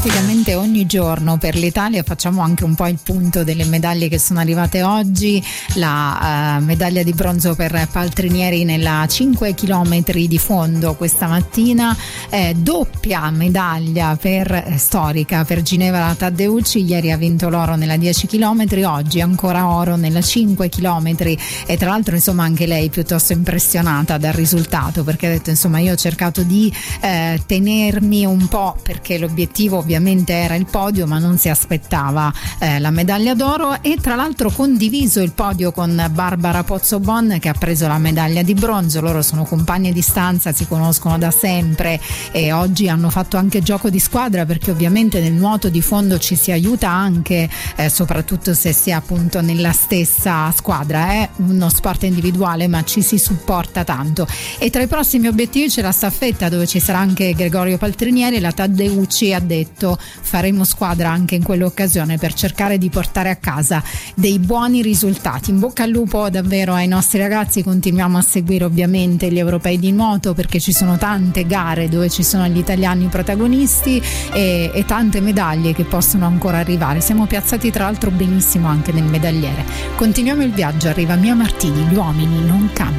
Praticamente ogni giorno per l'Italia facciamo anche un po' il punto delle medaglie che sono arrivate oggi. La medaglia di bronzo per Paltrinieri nella 5 km di fondo questa mattina, doppia medaglia storica per Ginevra Taddeucci. Ieri ha vinto l'oro nella 10 km, oggi ancora oro nella 5 km, e tra l'altro insomma anche lei piuttosto impressionata dal risultato, perché ha detto insomma io ho cercato di tenermi un po', perché l'obiettivo ovviamente era il podio, ma non si aspettava la medaglia d'oro, e tra l'altro condiviso il podio con Barbara Pozzobon, che ha preso la medaglia di bronzo. Loro sono compagne di stanza, si conoscono da sempre e oggi hanno fatto anche gioco di squadra, perché ovviamente nel nuoto di fondo ci si aiuta anche, soprattutto se si è appunto nella stessa squadra. È uno sport individuale ma ci si supporta tanto. E tra i prossimi obiettivi c'è la staffetta, dove ci sarà anche Gregorio Paltrinieri. La Taddeucci ha detto faremo squadra anche in quell'occasione per cercare di portare a casa dei buoni risultati. In bocca al lupo davvero ai nostri ragazzi. Continuiamo a seguire ovviamente gli europei di nuoto, perché ci sono tante gare dove ci sono gli italiani protagonisti e tante medaglie che possono ancora arrivare. Siamo piazzati tra l'altro benissimo anche nel medagliere. Continuiamo il viaggio, arriva Mia Martini, gli uomini non cambiano.